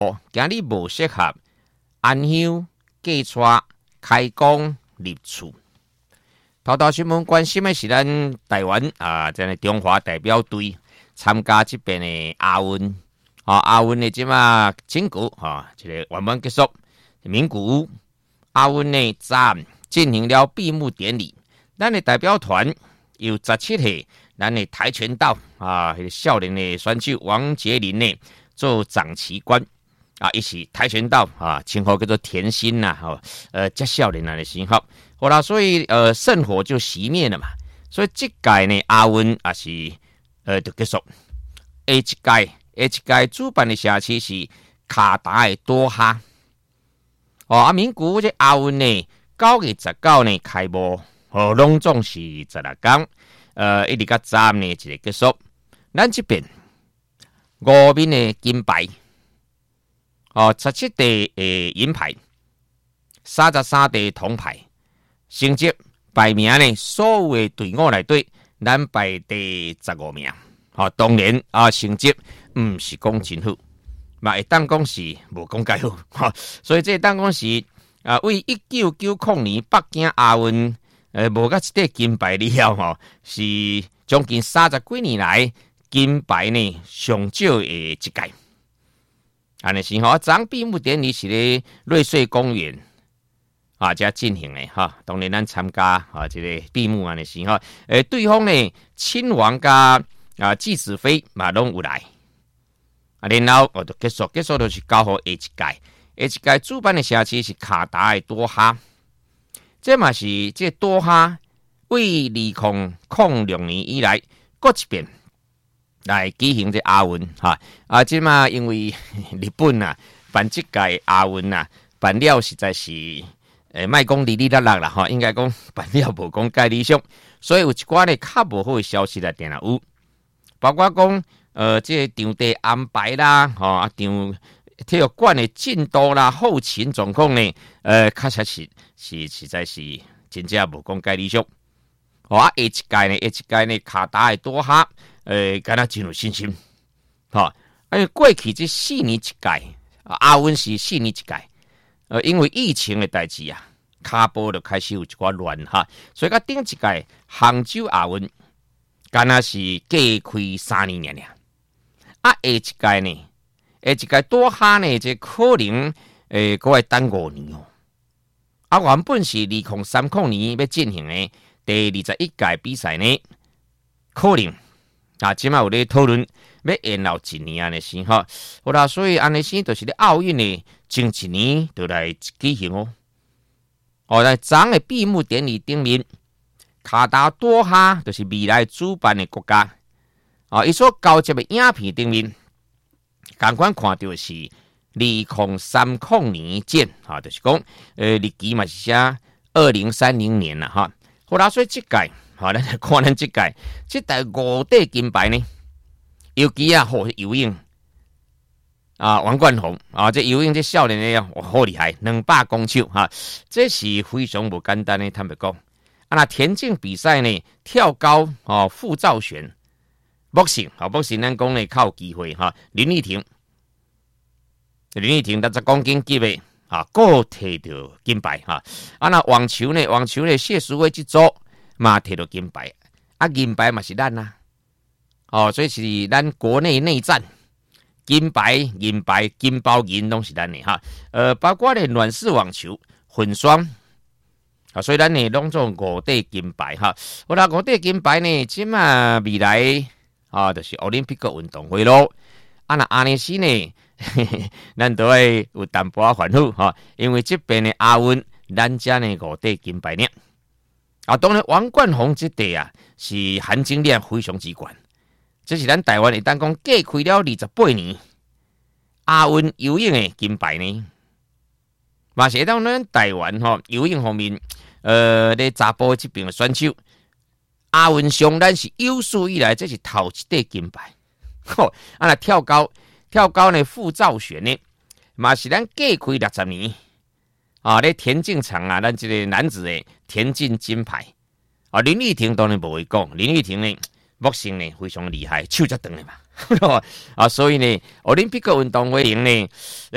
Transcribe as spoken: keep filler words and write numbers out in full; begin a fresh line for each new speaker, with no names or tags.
今日无适合安乡、寄带、开工、入厝。头条新闻关心的是咱台湾啊，这个中华代表队参加这边的亚运。啊，亚运的即马整局啊，这个圆满结束。名古屋亚运的站进行了闭幕典礼。咱的代表团有十七岁，咱的跆拳道啊，迄个少年的选手王杰林呢做掌旗官啊，伊是跆拳道啊，称号叫做甜心呐，哈、哦，呃，这少年人的称号。好啦，所以呃，圣火就熄灭了嘛。所以这届呢，亚运也是呃就结束。下一届，下一届主办的城市是卡达的多哈。哦，啊，名古屋这亚运呢，九月十九呢开幕，哦，隆重是十六天，呃，一直到十呢一个结束。咱这边五面的金牌，哦，十七块的银牌，三十三块铜牌。成绩排名呢，所有的队伍内底，咱排第十五名。哦，当然啊，成绩唔是讲真好，嘛会当讲是无讲介好。哈，所以这当讲是啊，为一九九零年北京亚运，呃，无甲一块金牌了后，吼，是将近三十几年来金牌呢上少的一届。安尼是吼，昨闭幕典礼是咧瑞穗公园。啊，遮进行的哈，当然咱参加啊，这个闭幕安尼是哈，诶，对方呢，亲王加啊季子飞嘛拢有来，啊，然后我就结束，结束就是交互下一届，下一届主办的城市是卡达的多哈，这嘛是这多哈为二零零六年以来，各一遍来举行这亚运哈，啊，这嘛因为日本啊办这届亚运啊，办了实在是。诶，莫讲哩哩啦啦啦吼，应该讲办了无讲介理想，所以有一寡咧较无好的消息来定啦有，包括讲呃，这个场地安排啦，吼啊场体育馆的进度啦、后勤状况呢，呃，确实是是实在是真正无讲介理想。吼啊，下一届呢，下一届呢，卡达的多哈，呃，敢若真有信心，吼，因为过去这四年一届，亚运是四年一届。呃，因为疫情的代志啊，卡波就开始有一寡乱哈，所以甲顶一届杭州亚运，敢若是隔开三年了。啊，下一届呢，下一届多哈呢，这可能诶，搁会等五年哦。啊，原本是二零三零年要进行的第二十一届比赛呢，可能啊，即马有咧讨论要延后一年安尼先哈。好啦，所以安尼先就是咧奥运呢。前一年就来举行哦，哦，在昨的闭幕典礼顶面，卡达多哈就是未来主办的国家，啊，伊所交接的影片顶面，同款看到是二零三零年见，啊，就是讲，呃，日期嘛是写二零三零年啦，哈，好啦，所以这届，好，咱看咱这届，这第五块金牌呢，尤其啊，好游泳。啊，王冠宏啊，这游泳这少年呢，哇，好厉害，两百公尺哈、啊，这是非常不简单的。坦白讲，啊，那田径比赛呢，跳高哦，副造旋，目前啊，目前咱讲呢，较有机会哈、啊。林立婷，林立婷六十公斤级的啊，各摕到金牌哈。啊，那网球呢，网球呢，谢淑薇这组嘛摕到金牌，啊，银牌嘛是咱呐、啊，哦，所以是咱国内内战。金牌、银牌、金包银拢是咱的哈，呃，包括咧软式网球、混双，啊，所以咱呢拢做五块金牌哈。好啦，五块金牌呢，即嘛未来啊，就是奥林匹克运动会咯。啊，那安尼时呢，咱都会有淡薄烦恼哈，因为这边的亚运，咱家呢五块金牌呢。啊，当然王冠宏这块啊，是含金量非常之高。这是咱台湾会当讲隔开了二十八年亚运游泳的金牌呢，嘛是当咱台湾吼游泳方面，呃，咧查甫这边的选手，亚运上咱是有史以来这是头一块金牌。吼，啊那跳高，跳高呢副造旋呢，嘛是咱隔开六十年啊，咧田径场啊，咱这个男子的田径金牌啊，林立婷当然不会讲，林立婷呢。目前呢非常厉害，手才长的嘛，啊，所以呢，奥林匹克运动会赢呢。